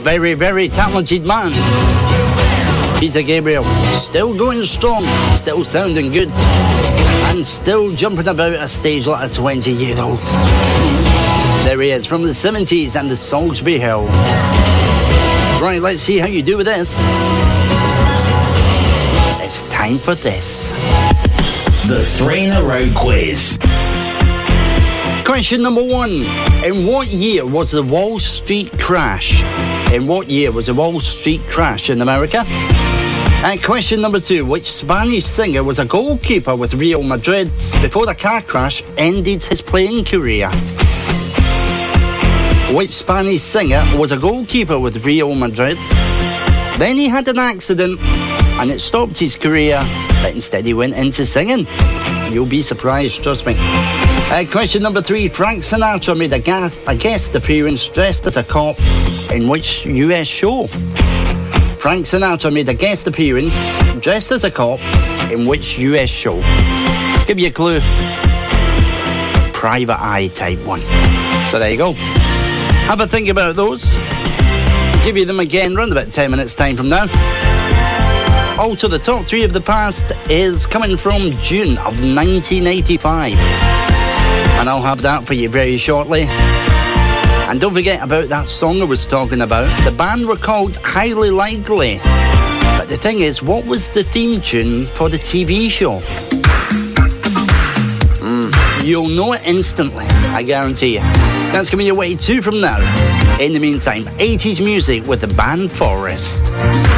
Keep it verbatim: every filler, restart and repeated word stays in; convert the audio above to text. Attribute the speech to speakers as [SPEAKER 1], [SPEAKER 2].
[SPEAKER 1] very, very talented man. Peter Gabriel, still going strong, still sounding good, and still jumping about a stage like a twenty-year-old. There he is, from the seventies and the Salisbury Hill. Right, let's see how you do with this. It's time for this.
[SPEAKER 2] The three in a row quiz.
[SPEAKER 1] Question number one. In what year was the Wall Street crash? In what year was the Wall Street crash in America? And question number two. Which Spanish singer was a goalkeeper with Real Madrid before the car crash ended his playing career? Which Spanish singer was a goalkeeper with Real Madrid? Then he had an accident and it stopped his career, but instead he went into singing. You'll be surprised, trust me. Uh, question number three. Frank Sinatra made a, ga- a guest appearance dressed as a cop in which U S show? Frank Sinatra made a guest appearance dressed as a cop in which U S show? Give you a clue. Private Eye type one. So there you go. Have a think about those. Give you them again around about ten minutes time from now. Also, the top three of the past is coming from June of nineteen eighty-five. And I'll have that for you very shortly. And don't forget about that song I was talking about. The band were called Highly Likely. But the thing is, what was the theme tune for the T V show? Mm, you'll know it instantly, I guarantee you. That's coming your way two from now. In the meantime, eighties music with the band Forest.